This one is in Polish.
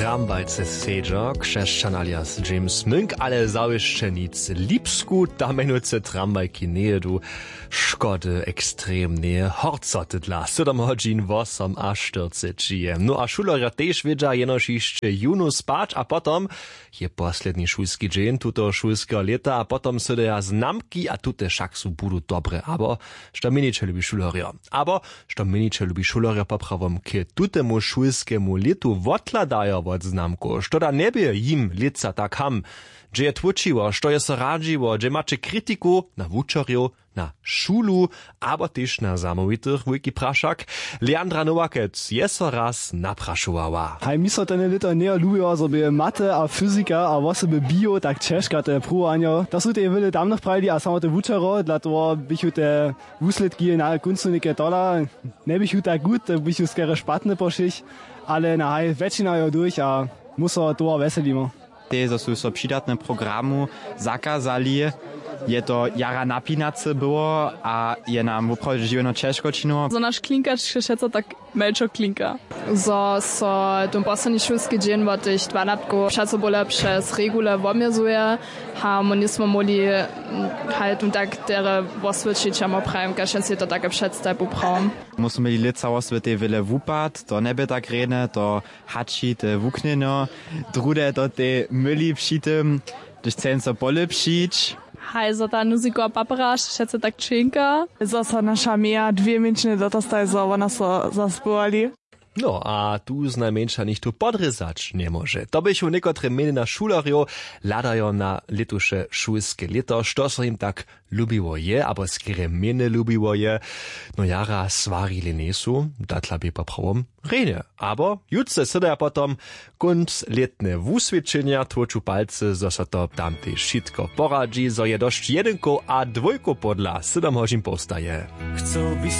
tramwajce sedza, krzeszczan alias James Munk, ale załyszcze nic Lipsku, tam menujce tramwajki nie jedu, szkody ekstremnie, horcoty dla 7 godzin 8 a 40 jem. No a šulerja też wiedza jenoż jeszcze junu spać, a potom je posledni szulski dzień, tuto szulskiego leta, a potom sobie znamki, a tute však su budu dobre, aber što meniče lubi šulerja. Aber što meniče lubi šulerja poprawom k tutemu szulskiemu letu odkladajo od znamku, što da ne bi jim lica tak ham, že je tvučivo, što je so radživo, že mače kritiku na vučarju, na šulu, aber też na zamovitych wujki prašak. Leandra Nowakec je so raz naprašovala. Hej, mi so ten lito ne lubijo, so by mate a fyzika, a vose by bio, tak češka te pruvanjo. To su te vele damnych prajdi, a samo te vučaro, dla toho bych te vusledki na kuncu neke tola, ne bych ju tak gut, bych ju skere špatne pošich, ale na hej, väčšina jo durch a muso toho veselimo. Te su so přidatne programu zakazali, je to jara napinace było, a je nam woprawdzie żywno ciężko čino. Za nasz klinkarz się tak melczo klinka. So ten poslední šulski dzień bo tych 12 przeco bole przez regulę womierzuje, a my nismo mogli halt und tak der waswitchić ma prajem, każ się to takie przedstaw poprawom. Musimy lica oswete wiele wupat, to nebe tak rene, to hači te wuknino, drude to te myli pšitym, też chcę so bole pšić. Hej, za ta muzika paparaš, še se tak činka. Zasa naša mija 2 minčne dotastaj za ona so zaspívali. No, a tu znajmniejsza niż tu podryzacz nie może. To byś u niekotre mieli na šulerjo, ladajo na letuše šulske leto, što so im tak lubiło je, abo skere mene lubiło je. No jara svarili nesu, datla by poprawom rene. Abo jutce sydaja potom kund letne wusvědčenia, tłoču palce, zo so to tamte šitko poradzi, zo je dość jedynko a dvojko podla 7 hodin postaje.